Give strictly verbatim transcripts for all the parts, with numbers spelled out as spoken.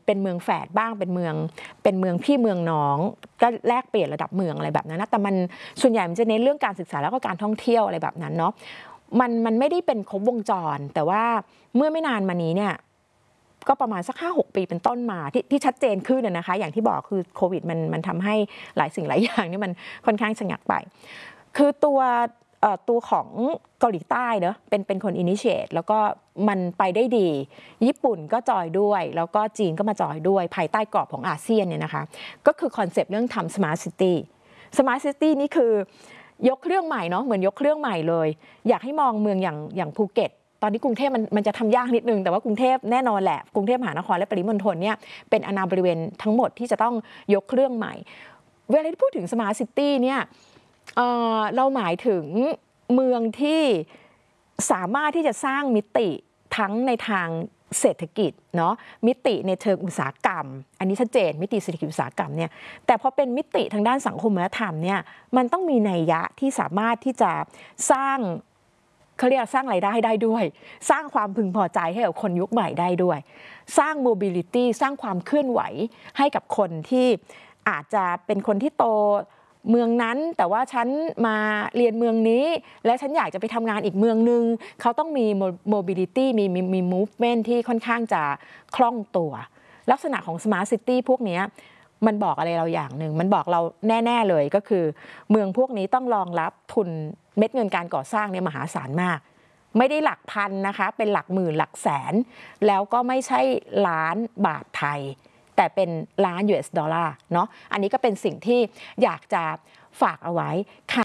เป็นเมืองแฝดบ้างเป็นเมืองเป็นเมืองพี่เมืองน้องก็แลกเปลี่ยนระดับเมืองอะไรแบบนั้นนะแต่มันส่วนใหญ่มันจะเน้นเรื่องการศึกษาแล้วก็การท่องเที่ยวอะไรแบบนั้นเนาะมันมันไม่ได้เป็นครบวงจรแต่ว่าเมื่อไม่นานมานี้เนี่ยก็ประมาณสักห้าหกปีเป็นต้นมาที่ที่ชัดเจนขึ้นนะคะอย่างที่บอกคือโควิดมันมันทำให้หลายสิ่งหลายอย่างนี่มันค่อนข้างชะงักไปคือตัวตัวของเกาหลีใต้เนอะเป็นเป็นคนอินิเชตแล้วก็มันไปได้ดีญี่ปุ่นก็จอยด้วยแล้วก็จีนก็มาจอยด้วยภายใต้กรอบของอาเซียนเนี่ยนะคะก็คือคอนเซปต์เรื่องทำสมาร์ทซิตี้สมาร์ทซิตี้นี่คือยกเครื่องใหม่เนาะเหมือนยกเครื่องใหม่เลยอยากให้มองเมืองอย่างอย่างภูเก็ตตอนนี้กรุงเทพมันมันจะทำยากนิดนึงแต่ว่ากรุงเทพแน่นอนแหละกรุงเทพมหานครและปริมณฑลเนี่ยเป็นอาณาบริเวณทั้งหมดที่จะต้องยกเครื่องใหม่เวลาที่พูดถึงสมาร์ทซิตี้เนี่ยเอ่อเราหมายถึงเมืองที่สามารถที่จะสร้างมิติทั้งในทางเศรษฐกิจเนาะมิติในเชิงอุตสาหกรรมอันนี้ชัดเจนมิติเศรษฐกิจอุตสาหกรรมเนี่ยแต่พอเป็นมิติทางด้านสังคมวัฒนธรรมเนี่ยมันต้องมีนัยยะที่สามารถที่จะสร้างเขาเรียกสร้างรายได้ได้ด้วยสร้างความพึงพอใจให้กับคนยุคใหม่ได้ด้วยสร้างโมบิลิตี้สร้างความเคลื่อนไหวให้กับคนที่อาจจะเป็นคนที่โตเมืองนั้นแต่ว่าฉันมาเรียนเมืองนี้และฉันอยากจะไปทำงานอีกเมืองนึงเขาต้องมีโมบิลิตี้มีมีมีมูฟเมนท์ที่ค่อนข้างจะคล่องตัวลักษณะของสมาร์ทซิตี้พวกนี้มันบอกอะไรเราอย่างหนึ่งมันบอกเราแน่ๆเลยก็คือเมืองพวกนี้ต้องรองรับทุนเม็ดเงินการก่อสร้างเนี่ยมหาศาลมากไม่ได้หลักพันนะคะเป็นหลักหมื่นหลักแสนแล้วก็ไม่ใช่ล้านบาทไทยแต่เป็นล้าน ยู เอส ดอลลาร์เนาะอันนี้ก็เป็นสิ่งที่อยากจะฝากเอาไว้ค่ะ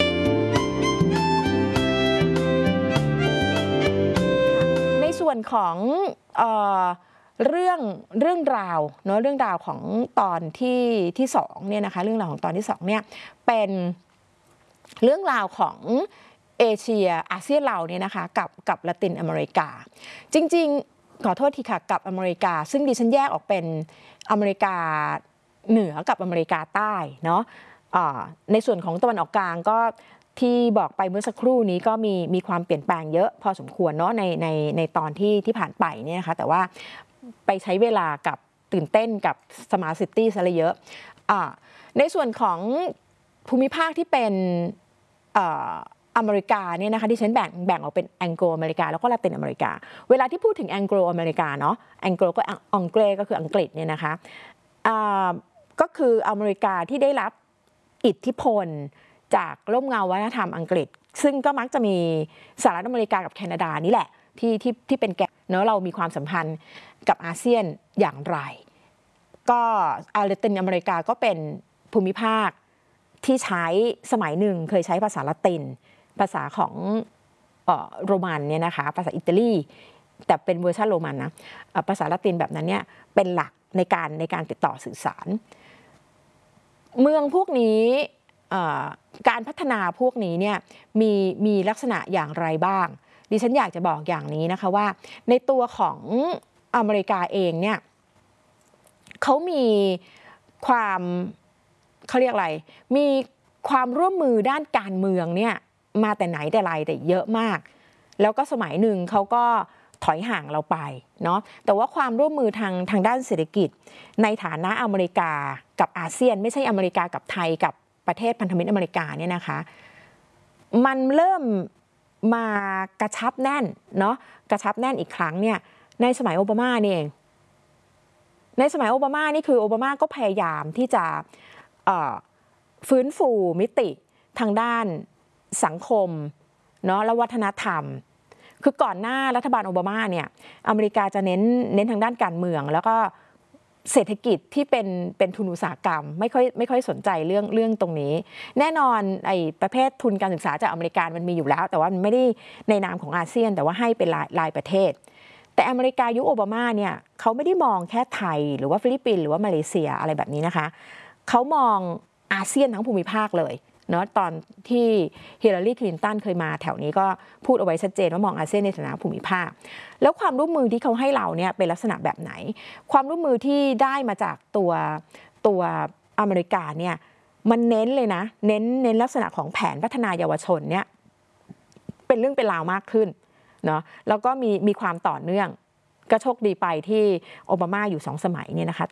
ในส่วนของเอ่อเรื่องเรื่องราวเนาะเรื่องราวของตอนที่ที่สองเนี่ยนะคะเรื่องราวของตอนที่สองเนี่ยเป็นเรื่องราวของเอเชียอาเซียนเราเนี่ยนะคะกับกับละตินอเมริกาจริงๆขอโทษทีค่ะกับอเมริกาซึ่งดิฉันแยกออกเป็นอเมริกาเหนือกับอเมริกาใต้เนาะในส่วนของตะวันออกกลางก็ที่บอกไปเมื่อสักครู่นี้ก็มีมีความเปลี่ยนแปลงเยอะพอสมควรเนาะในในในตอนที่ที่ผ่านไปเนี่ยนะคะแต่ว่าไปใช้เวลากับตื่นเต้นกับสมาร์ทซิตี้ซะเยอะในส่วนของภูมิภาคที่เป็นอเมริกาเนี่ยนะคะที่ฉันแบ่งแบ่งออกเป็นแองโกลอเมริกาแล้วก็ลาตินอเมริกาเวลาที่พูดถึงแองโกลอเมริกาเนาะแองโกลก็อังเกฤษก็คืออังกฤษเนี่ยนะคะก็คืออเมริกาที่ได้รับอิทธิพลจากร่มเงาวัฒนธรรมอังกฤษซึ่งก็มักจะมีสหรัฐอเมริกากับแคนาดานี่แหละที่ที่ที่เป็นแกนเนาะเรามีความสัมพันธ์กับอาเซียนอย่างไรก็ลาตินอเมริกาก็เป็นภูมิภาคที่ใช้สมัยหนึ่งเคยใช้ภาษาละตินภาษาของโรมันเนี่ยนะคะภาษาอิตาลีแต่เป็นเวอร์ชันโรมันนะภาษาละตินแบบนั้นเนี่ยเป็นหลักในการในการติดต่อสื่อสารเมืองพวกนี้การพัฒนาพวกนี้เนี่ยมีมีลักษณะอย่างไรบ้างดิฉันอยากจะบอกอย่างนี้นะคะว่าในตัวของอเมริกาเองเนี่ยเขามีความเขาเรียกอะไรมีความร่วมมือด้านการเมืองเนี่ยมาแต่ไหนแต่ไรแต่เยอะมากแล้วก็สมัยหนึ่งเขาก็ถอยห่างเราไปเนาะแต่ว่าความร่วมมือทางทางด้านเศรษฐกิจในฐานะอเมริกากับอาเซียนไม่ใช่อเมริกากับไทยกับประเทศพันธมิตรอเมริกาเนี่ยนะคะมันเริ่มมากระชับแน่นเนาะกระชับแน่นอีกครั้งเนี่ยในสมัยโอบามานี่เองในสมัยโอบามานี่คือโอบามาก็พยายามที่จะฟื้นฟูมิติทางด้านสังคมเนาะและวัฒนธรรมคือก่อนหน้ารัฐบาลโอบามาเนี่ยอเมริกาจะเน้นเน้นทางด้านการเมืองแล้วก็เศรษฐกิจที่เป็นเป็นทุนอุตสาหกรรมไม่ค่อยไม่ค่อยสนใจเรื่องเรื่องตรงนี้แน่นอนไอ้ประเภททุนการศึกษาจากอเมริกามันมีอยู่แล้วแต่ว่ามันไม่ได้ในนามของอาเซียนแต่ว่าให้เป็นรายรายประเทศแต่อเมริกายุคโอบามาเนี่ยเขาไม่ได้มองแค่ไทยหรือว่าฟิลิปปินส์หรือว่ามาเลเซียอะไรแบบนี้นะคะเขามองอาเซียนทั้งภูมิภาคเลยเนาะตอนที่ฮิลลารีคลินตันเคยมาแถวนี้ก็พูดเอาไว้ชัดเจนว่ามองอาเซียนในฐานะภูมิภาคแล้วความร่วมมือที่เขาให้เราเนี่ยเป็นลักษณะแบบไหนความร่วมมือที่ได้มาจากตัวตัวอเมริกาเนี่ยมันเน้นเลยนะเน้นเน้นลักษณะของแผนพัฒนาเยาวชนเนี่ยเป็นเรื่องเป็นราวมากขึ้นเนาะแล้วก็มีมีความต่อเนื่องก็โชคดีไปที่โอบามาอยู่สองสมัยเนี่ยนะคะ